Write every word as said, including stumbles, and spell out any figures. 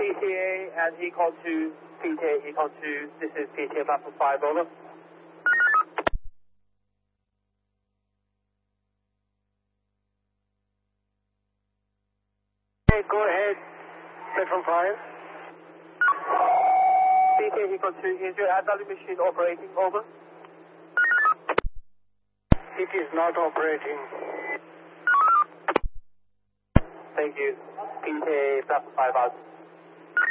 T A and Econ two, P T A, Econ two, this is P T A Papa five, over. Okay, go ahead, platform five. P T A, Econ two, is your A W machine operating, over? It is not operating. Thank you. P T A Papa five out.